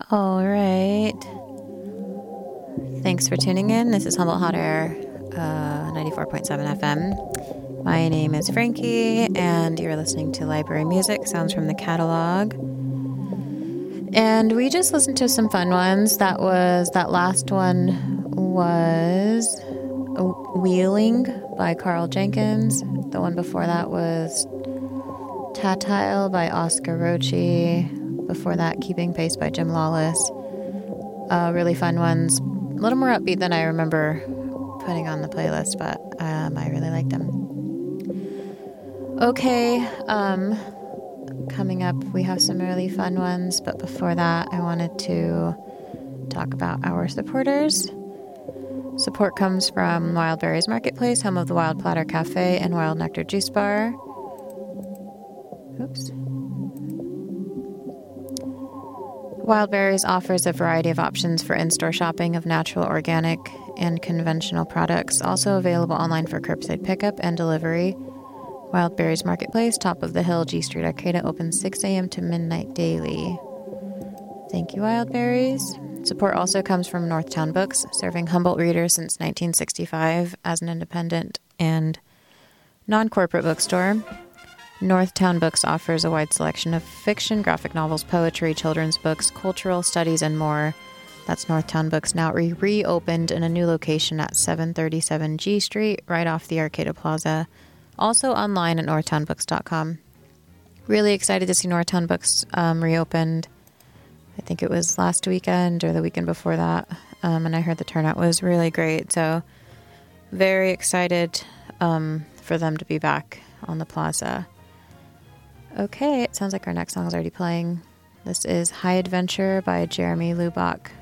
All right. Thanks for tuning in. This is Humboldt Hot Air, 94.7 FM. My name is Frankie, and you're listening to Library Music, Sounds from the Catalog. And we just listened to some fun ones. That last one was Wheeling by Carl Jenkins. The one before that was Tatile by Oscar Rochi. Before that, Keeping Pace by Jim Lawless. Really fun ones. A little more upbeat than I remember putting on the playlist, but I really liked them. Okay, coming up, we have some really fun ones, but before that, I wanted to talk about our supporters. Support comes from Wild Berries Marketplace, home of the Wild Platter Cafe and Wild Nectar Juice Bar. Oops. Wild Berries offers a variety of options for in-store shopping of natural, organic, and conventional products, also available online for curbside pickup and delivery. Wild Berries Marketplace, top of the hill, G Street Arcata, open 6 a.m. to midnight daily. Thank you, Wild Berries. Support also comes from Northtown Books, serving Humboldt readers since 1965 as an independent and non-corporate bookstore. Northtown Books offers a wide selection of fiction, graphic novels, poetry, children's books, cultural studies, and more. That's Northtown Books, now reopened in a new location at 737 G Street, right off the Arcata Plaza. Also online at northtownbooks.com. Really excited to see Northtown Books reopened. I think it was last weekend or the weekend before that. And I heard the turnout was really great. So very excited for them to be back on the plaza. Okay, it sounds like our next song is already playing. This is High Adventure by Jeremy Lubach.